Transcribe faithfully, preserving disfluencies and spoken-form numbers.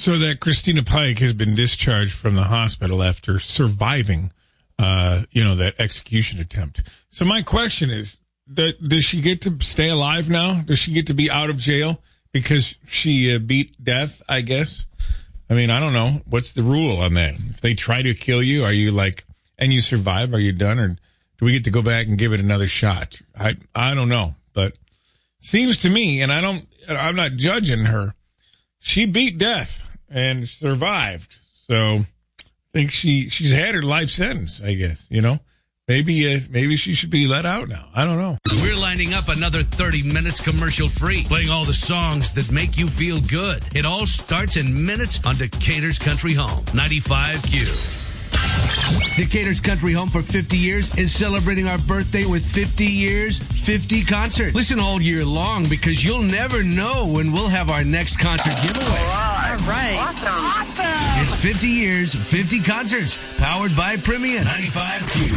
So that Christina Pike has been discharged from the hospital after surviving, uh, you know, that execution attempt. So my question is, that, does she get to stay alive now? Does she get to be out of jail because she uh, beat death, I guess? I mean, I don't know. What's the rule on that? If they try to kill you, are you like, and you survive, are you done? Or do we get to go back and give it another shot? I I don't know. But seems to me, and I don't, I'm not judging her, she beat death and survived. So I think she, she's had her life sentence, I guess, you know. Maybe uh, maybe she should be let out now. I don't know. We're lining up another thirty minutes commercial free, playing all the songs that make you feel good. It all starts in minutes on Decatur's Country Home, ninety-five Q. Decatur's Country Home for fifty years is celebrating our birthday with fifty years, fifty concerts. Listen all year long because you'll never know when we'll have our next concert giveaway. All right. All right. Awesome. Awesome. It's fifty years, fifty concerts, powered by Premium, ninety-five Q.